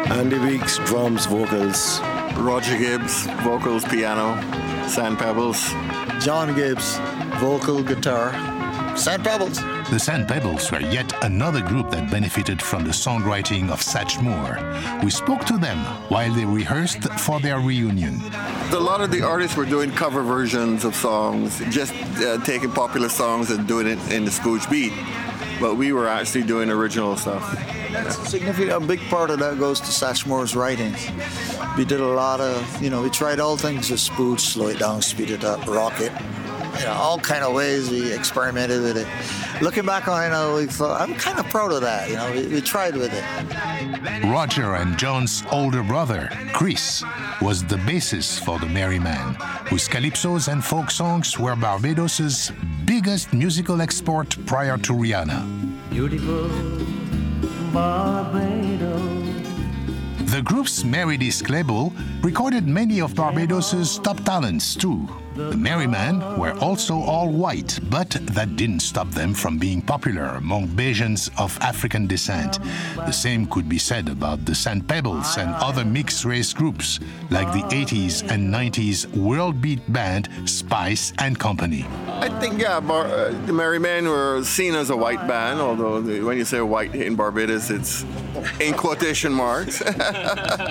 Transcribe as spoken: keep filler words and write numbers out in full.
Andy Weeks, drums, vocals. Roger Gibbs, vocals, piano. Sand Pebbles. John Gibbs, vocal, guitar. Sand Pebbles. The Sand Pebbles were yet another group that benefited from the songwriting of Satch Moore. We spoke to them while they rehearsed for their reunion. A lot of the artists were doing cover versions of songs, just uh, taking popular songs and doing it in the Scooch beat. But we were actually doing original stuff. That's significant. A big part of that goes to Satch Moore's writings. We did a lot of, you know, we tried all things with Spooch, slow it down, speed it up, rock it. You know, all kind of ways we experimented with it. Looking back on it, you know, we thought, I'm kind of proud of that. You know, we, we tried with it. Roger and John's older brother, Chris, was the bassist for the Merry Man, whose calypsos and folk songs were Barbados's biggest musical export prior to Rihanna. Beautiful Barbados. The group's Merrydisc label recorded many of Barbados's top talents too. The Merry Men were also all white, but that didn't stop them from being popular among Bajans of African descent. The same could be said about the Sand Pebbles and other mixed-race groups like the eighties and nineties world beat band Spice and Company. I think, yeah, Bar- uh, the Merry Men were seen as a white band, although the, when you say white in Barbados, it's in quotation marks.